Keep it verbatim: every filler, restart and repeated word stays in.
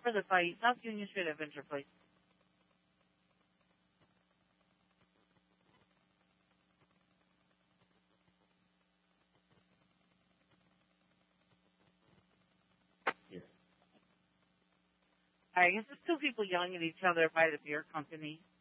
for the fight. South Union Street Adventure Place. Yes. I guess it's two people yelling at each other by the beer company.